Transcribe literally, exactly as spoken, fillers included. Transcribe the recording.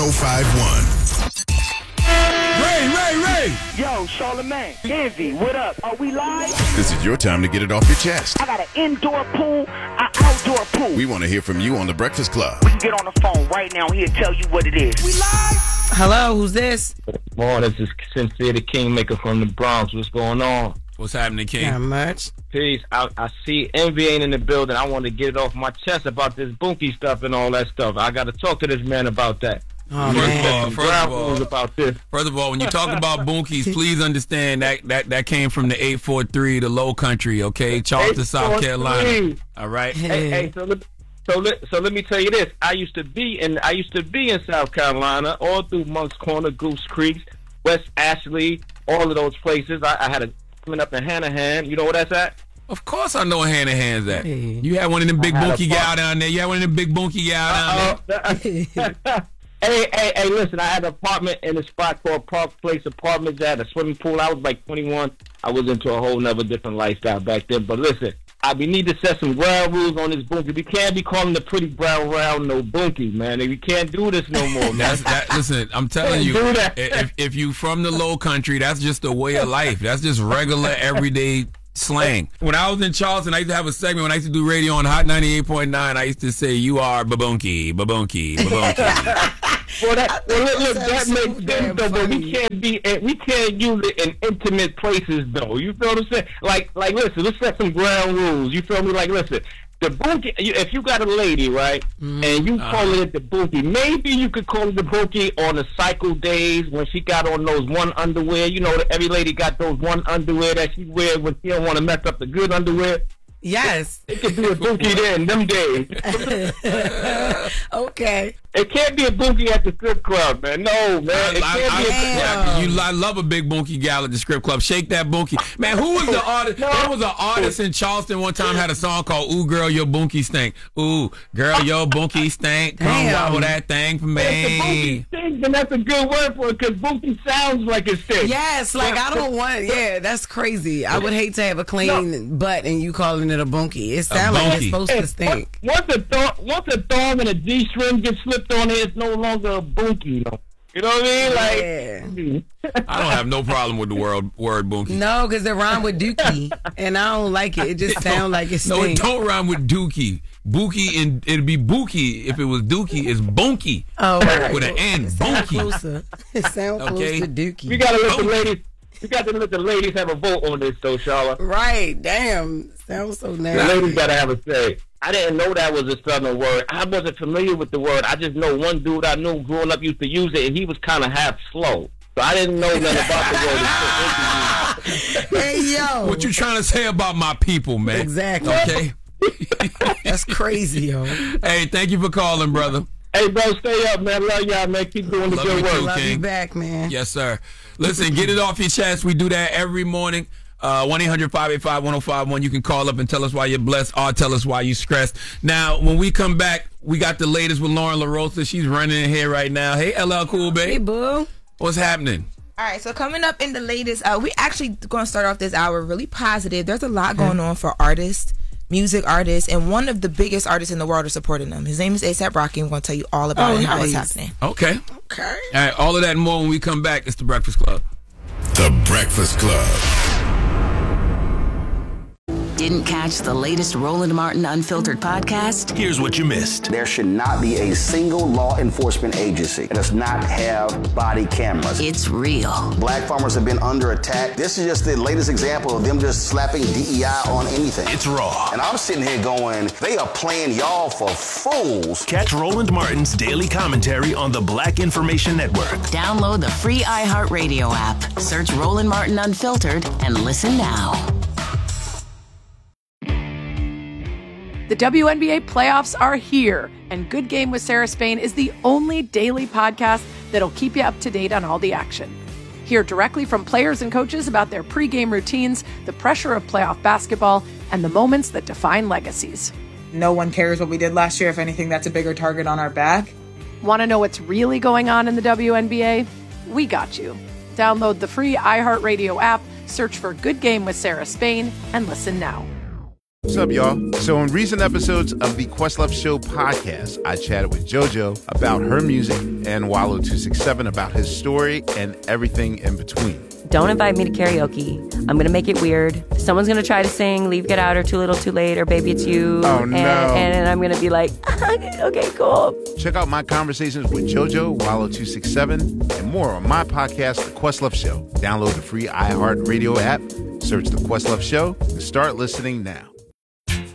oh five one. Ray, Ray, Ray! Yo, Charlamagne, Envy, what up? Are we live? This is your time to get it off your chest. I got an indoor pool, an outdoor pool. We want to hear from you on The Breakfast Club. We can get on the phone right now. He'll tell you what it is. We live? Hello, who's this? Boy, this is Sincere the Kingmaker from the Bronx. What's going on? What's happening, King? Not much. Peace. I, I see Envy ain't in the building. I want to get it off my chest about this Bunky stuff and all that stuff. I got to talk to this man about that. Oh, First man. of all, first of all, about this. First of all, when you talk about bunkies, please understand that that, that came from the eight four three, the Low Country, okay? Charleston, South Carolina. All right? Hey, hey, so let, so let so let me tell you this. I used to be in I used to be in South Carolina, all through Monk's Corner, Goose Creek, West Ashley, all of those places. I, I had a coming up in Hanahan. You know where that's at? Of course I know where Hand in Hand's at. Hey. You had one of them big I had a bunky pump. gal down there. You had one of them big bunky gal down there. Uh, Hey, hey, hey, listen, I had an apartment in a spot called Park Place Apartments. I had a swimming pool. I was like twenty-one. I was into a whole nother different lifestyle back then. But listen, I, we need to set some ground rules on this bunkie. We can't be calling the pretty brown round no bunkie, man. We can't do this no more, man. That's that. Listen, I'm telling you, Do that. if if you from the Low Country, that's just a way of life. That's just regular, everyday slang. When I was in Charleston, I used to have a segment when I used to do radio on Hot ninety-eight point nine. I used to say, "You are babunky, babunky, babunky." Well, that, well, look, look, That that sounds so makes sense, damn though, but we funny. can't be, we can't use it in intimate places, though. You feel what I'm saying? Like, like, listen, let's set some ground rules. You feel me? Like, listen, the bunkie, you- if you got a lady, right, and you call it the bunkie, maybe you could call it the bunkie on the cycle days when she got on those one underwear. You know, every lady got those one underwear that she wear when she don't want to mess up the good underwear. Yes. It could be a bunkie then, them days. Okay. It can't be a bunkie at the strip club, man. No, man. It I, can't I, be a I, you, I love a big bunky gal at the strip club. Shake that bunky, man. Who was the artist? There was an artist in Charleston one time had a song called "Ooh Girl, Your Bunky Stink." Ooh, girl, your bunky stink. Come Damn. wobble that thing for If the bunkie me. stinks, then that's a good word for it, because bunkie sounds like it stinks. Yes, like I don't want. Yeah, that's crazy. I would hate to have a clean butt and you calling it a bunkie. It sounds like it's bunkie. supposed to stink. Once a thong, once a thong and a G string gets slipped on it, it's no longer a bunkie. You know, you know what I mean? Like, I don't have no problem with the word word bunky. No, because it rhyme with dookie, and I don't like it. It just sounds like it No, it stinks. don't rhyme with dookie. Bookie and it'd be bookie if it was dookie. It's bunky Oh, right. with an N. It sounds Bunky. closer. It sounds Okay. close to dookie. we gotta let the Bunkie. ladies. We got to let the ladies have a vote on this, though, Charlotte. Right. Damn. Sounds so The nasty. ladies gotta have a say. I didn't know that was a southern word. I wasn't familiar with the word. I just know one dude I knew growing up used to use it, and he was kind of half slow. So I didn't know nothing about the word. Hey, yo. What you trying to say about my people, man? Exactly. Okay. That's crazy, yo. Hey, thank you for calling, brother. Hey, bro, stay up, man. Love y'all, man. Keep doing the Love good you work. too. Love you King. back, man. Yes, sir. Listen, get it off your chest. We do that every morning. Uh, one eight hundred five eight five one oh five one. You can call up and tell us why you're blessed or tell us why you're stressed. Now, when we come back, we got the latest with Lauren LaRosa. She's running in here right now. Hey, L L Cool, Hey, babe. boo. What's happening? All right, so coming up in the latest, uh, we actually going to start off this hour really positive. There's a lot going on for artists, music artists, and one of the biggest artists in the world are supporting them. His name is A$AP Rocky. I'm going to tell you all about Oh, it and how it's nice. happening. Okay. Okay. All right, all of that and more when we come back. It's The Breakfast Club. The Breakfast Club. Didn't catch the latest Roland Martin Unfiltered podcast? Here's what you missed. There should not be a single law enforcement agency that does not have body cameras. It's real. Black farmers have been under attack. This is just the latest example of them just slapping D E I on anything. It's raw. And I'm sitting here going, they are playing y'all for fools. Catch Roland Martin's daily commentary on the Black Information Network. Download the free iHeartRadio app. Search Roland Martin Unfiltered and listen now. The W N B A playoffs are here, and Good Game with Sarah Spain is the only daily podcast that'll keep you up to date on all the action. Hear directly from players and coaches about their pregame routines, the pressure of playoff basketball, and the moments that define legacies. No one cares what we did last year. If anything, that's a bigger target on our back. Want to know what's really going on in the W N B A? We got you. Download the free iHeartRadio app, search for Good Game with Sarah Spain, and listen now. What's up, y'all? So in recent episodes of the Questlove Show podcast, I chatted with JoJo about her music and Wallow two six seven about his story and everything in between. Don't invite me to karaoke. I'm going to make it weird. Someone's going to try to sing Leave, Get Out, or Too Little, Too Late, or Baby, It's You. Oh, no. And, and I'm going to be like, okay, cool. Check out my conversations with JoJo, Wallow two six seven, and more on my podcast, The Questlove Show. Download the free iHeartRadio app, search The Questlove Show, and start listening now.